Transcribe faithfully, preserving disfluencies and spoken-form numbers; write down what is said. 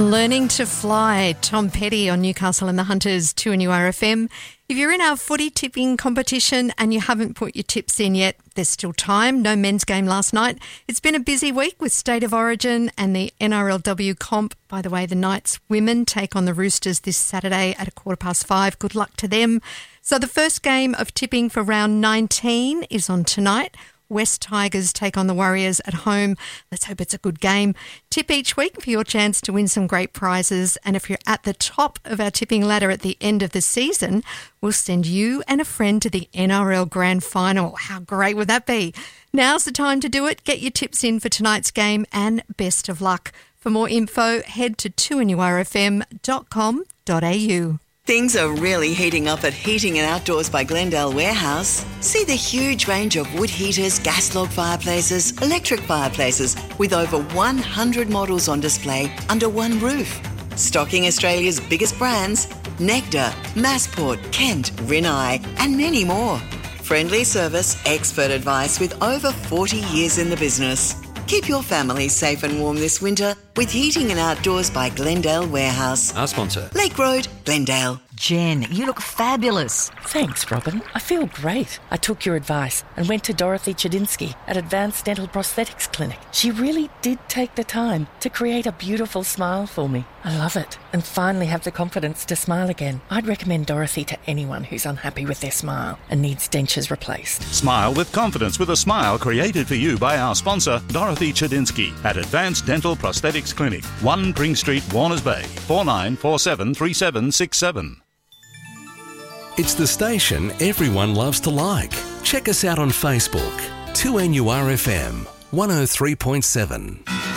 Learning to Fly, Tom Petty on Newcastle and the Hunters, two N U R F M. If you're in our footy tipping competition and you haven't put your tips in yet, there's still time. No men's game last night. It's been a busy week with State of Origin and the N R L W comp. By the way, the Knights women take on the Roosters this Saturday at a quarter past five. Good luck to them. So the first game of tipping for round nineteen is on tonight. West Tigers take on the Warriors at home. Let's hope it's a good game. Tip each week for your chance to win some great prizes. And if you're at the top of our tipping ladder at the end of the season, we'll send you and a friend to the N R L Grand Final. How great would that be? Now's the time to do it. Get your tips in for tonight's game and best of luck. For more info, head to two N U R F M dot com dot a u. Things are really heating up at Heating and Outdoors by Glendale Warehouse. See the huge range of wood heaters, gas log fireplaces, electric fireplaces with over one hundred models on display under one roof. Stocking Australia's biggest brands, Nectar, Massport, Kent, Rinnai and many more. Friendly service, expert advice with over forty years in the business. Keep your family safe and warm this winter with Heating and Outdoors by Glendale Warehouse. Our sponsor. Lake Road, Glendale. Jen, you look fabulous. Thanks, Robin. I feel great. I took your advice and went to Dorothy Chedinsky at Advanced Dental Prosthetics Clinic. She really did take the time to create a beautiful smile for me. I love it and finally have the confidence to smile again. I'd recommend Dorothy to anyone who's unhappy with their smile and needs dentures replaced. Smile with confidence with a smile created for you by our sponsor, Dorothy Chedinsky at Advanced Dental Prosthetics Clinic, one Pring Street, Warners Bay, four nine four seven three seven six seven. It's the station everyone loves to like. Check us out on Facebook, two N U R F M, one oh three point seven.